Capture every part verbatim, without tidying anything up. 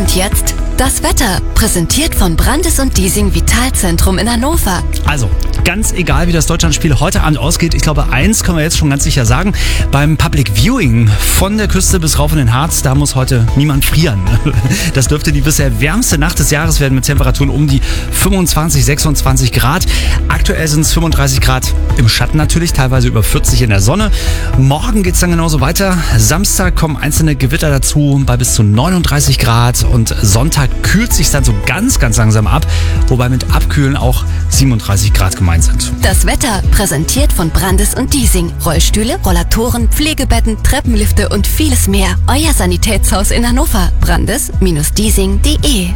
Und jetzt das Wetter, präsentiert von Brandes und Diesing Vitalzentrum in Hannover. Also, ganz egal, wie das Deutschlandspiel heute Abend ausgeht, ich glaube, eins können wir jetzt schon ganz sicher sagen. Beim Public Viewing von der Küste bis rauf in den Harz, da muss heute niemand frieren. Das dürfte die bisher wärmste Nacht des Jahres werden mit Temperaturen um die fünfundzwanzig, sechsundzwanzig Grad. Aktuell sind es fünfunddreißig Grad im Schatten natürlich, teilweise über vierzig in der Sonne. Morgen geht es dann genauso weiter. Samstag kommen einzelne Gewitter dazu bei bis zu neununddreißig Grad und Sonntag kühlt sich dann so ganz, ganz langsam ab, wobei mit Abkühlen auch siebenunddreißig Grad gemeint sind. Das Wetter präsentiert von Brandes und Diesing. Rollstühle, Rollatoren, Pflegebetten, Treppenlifte und vieles mehr. Euer Sanitätshaus in Hannover. Brandes Diesing punkt de.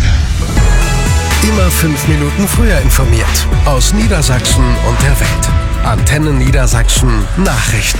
Immer fünf Minuten früher informiert. Aus Niedersachsen und der Welt. Antenne Niedersachsen Nachrichten.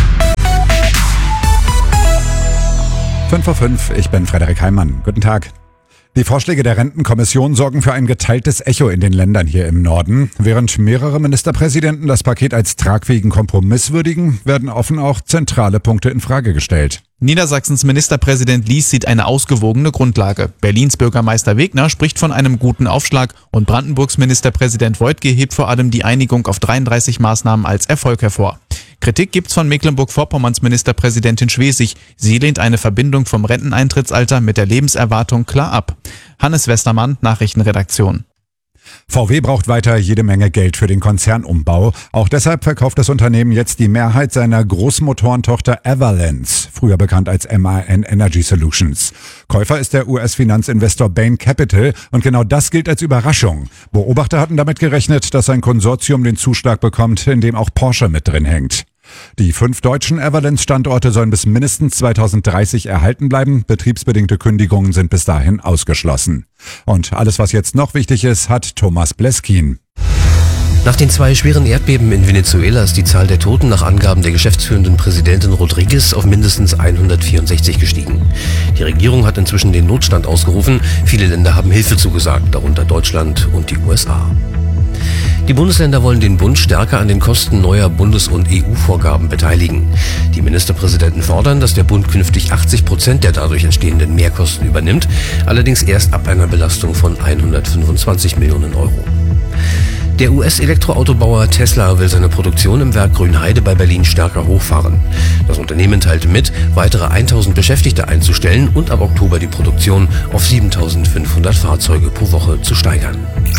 fünf Uhr fünf, ich bin Frederik Heimann. Guten Tag. Die Vorschläge der Rentenkommission sorgen für ein geteiltes Echo in den Ländern hier im Norden. Während mehrere Ministerpräsidenten das Paket als tragfähigen Kompromiss würdigen, werden offen auch zentrale Punkte in Frage gestellt. Niedersachsens Ministerpräsident Lies sieht eine ausgewogene Grundlage. Berlins Bürgermeister Wegner spricht von einem guten Aufschlag und Brandenburgs Ministerpräsident Woidke hebt vor allem die Einigung auf dreiunddreißig Maßnahmen als Erfolg hervor. Kritik gibt's von Mecklenburg-Vorpommerns Ministerpräsidentin Schwesig. Sie lehnt eine Verbindung vom Renteneintrittsalter mit der Lebenserwartung klar ab. Hannes Westermann, Nachrichtenredaktion. V W braucht weiter jede Menge Geld für den Konzernumbau. Auch deshalb verkauft das Unternehmen jetzt die Mehrheit seiner Großmotorentochter Everlance, früher bekannt als M A N Energy Solutions. Käufer ist der U S-Finanzinvestor Bain Capital und genau das gilt als Überraschung. Beobachter hatten damit gerechnet, dass ein Konsortium den Zuschlag bekommt, in dem auch Porsche mit drin hängt. Die fünf deutschen Everlance-Standorte sollen bis mindestens zweitausenddreißig erhalten bleiben. Betriebsbedingte Kündigungen sind bis dahin ausgeschlossen. Und alles, was jetzt noch wichtig ist, hat Thomas Bleskin. Nach den zwei schweren Erdbeben in Venezuela ist die Zahl der Toten nach Angaben der geschäftsführenden Präsidentin Rodriguez auf mindestens hundertvierundsechzig gestiegen. Die Regierung hat inzwischen den Notstand ausgerufen. Viele Länder haben Hilfe zugesagt, darunter Deutschland und die U S A. Die Bundesländer wollen den Bund stärker an den Kosten neuer Bundes- und E U-Vorgaben beteiligen. Die Ministerpräsidenten fordern, dass der Bund künftig achtzig Prozent der dadurch entstehenden Mehrkosten übernimmt, allerdings erst ab einer Belastung von hundertfünfundzwanzig Millionen Euro. Der U S-Elektroautobauer Tesla will seine Produktion im Werk Grünheide bei Berlin stärker hochfahren. Das Unternehmen teilte mit, weitere tausend Beschäftigte einzustellen und ab Oktober die Produktion auf siebentausendfünfhundert Fahrzeuge pro Woche zu steigern.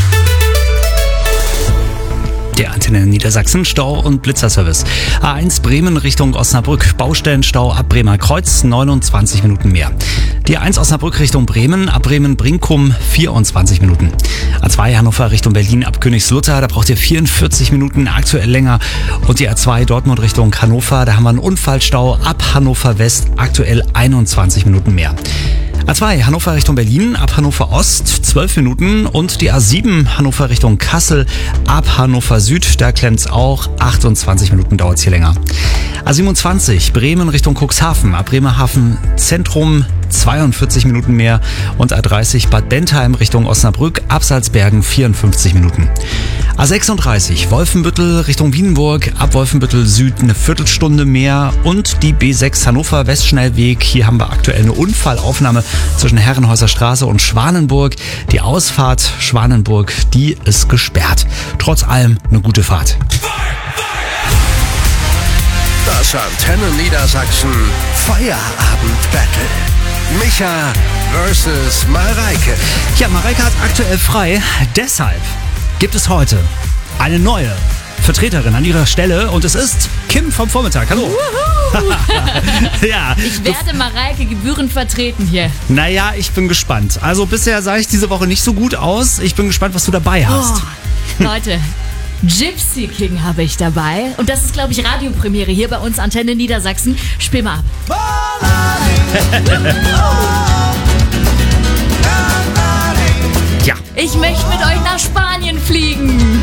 Der Antenne Niedersachsen Stau- und Blitzerservice. A eins Bremen Richtung Osnabrück. Baustellenstau ab Bremer Kreuz, neunundzwanzig Minuten mehr. Die A eins Osnabrück Richtung Bremen, ab Bremen-Brinkum, vierundzwanzig Minuten. A zwei Hannover Richtung Berlin ab Königslutter, da braucht ihr vierundvierzig Minuten, aktuell länger. Und die A zwei Dortmund Richtung Hannover, da haben wir einen Unfallstau ab Hannover West, aktuell einundzwanzig Minuten mehr. A zwei Hannover Richtung Berlin, ab Hannover Ost zwölf Minuten und die A sieben Hannover Richtung Kassel, ab Hannover Süd, da klemmt's auch, achtundzwanzig Minuten dauert's hier länger. A siebenundzwanzig Bremen Richtung Cuxhaven, ab Bremerhaven Zentrum zweiundvierzig Minuten mehr und A dreißig Bad Bentheim Richtung Osnabrück, ab Salzbergen vierundfünfzig Minuten. A sechsunddreißig Wolfenbüttel Richtung Wiedenburg, ab Wolfenbüttel Süd eine Viertelstunde mehr und die B sechs Hannover Westschnellweg, hier haben wir aktuell eine Unfallaufnahme zwischen Herrenhäuser Straße und Schwanenburg. Die Ausfahrt Schwanenburg, die ist gesperrt. Trotz allem eine gute Fahrt. Das Antenne Niedersachsen Feierabend-Battle. Micha versus Mareike. Ja, Mareike hat aktuell frei. Deshalb gibt es heute eine neue Vertreterin an ihrer Stelle und es ist Kim vom Vormittag. Hallo. Ja. Ich werde Mareike gebührend vertreten hier. Naja, ich bin gespannt. Also bisher sah ich diese Woche nicht so gut aus. Ich bin gespannt, was du dabei hast. Oh, Leute, Gypsy King habe ich dabei. Und das ist, glaube ich, Radiopremiere hier bei uns Antenne Niedersachsen. Spiel mal ab. Ja. Ich möchte mit euch nach Spanien fliegen.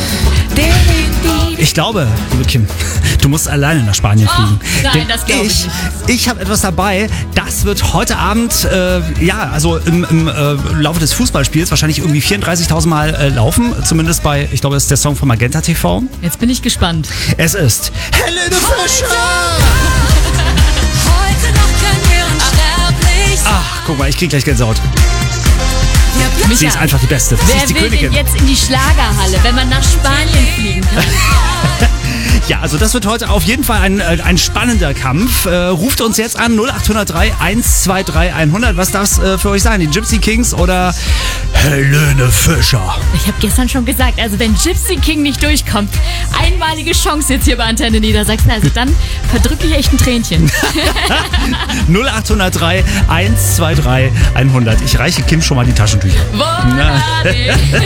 Ich glaube, liebe Kim, du musst alleine nach Spanien fliegen. Oh, nein, Denn das glaube ich ich nicht. Ich habe etwas dabei, das wird heute Abend, äh, ja, also im, im äh, Laufe des Fußballspiels wahrscheinlich irgendwie vierunddreißigtausend Mal äh, laufen. Zumindest bei, ich glaube, das ist der Song von Magenta T V. Jetzt bin ich gespannt. Es ist Helene Fischer! Heute noch können wir unsterblich sein. Ach guck mal, ich krieg gleich Gänsehaut. Micha, Sie ist einfach die Beste. Sie wer ist die will Königin. denn jetzt in die Schlagerhalle, wenn man nach Spanien fliegen kann? Ja, also das wird heute auf jeden Fall ein, äh, ein spannender Kampf. Äh, ruft uns jetzt an null acht null drei eins zwei drei hundert. Was darf es äh, für euch sein? Die Gypsy Kings oder Helene Fischer? Ich habe gestern schon gesagt, also wenn Gypsy King nicht durchkommt, einmalige Chance jetzt hier bei Antenne Niedersachsen, also dann verdrücke ich echt ein Tränchen. null acht null drei eins zwei drei hundert. Ich reiche Kim schon mal die Taschentücher. Wunderlich.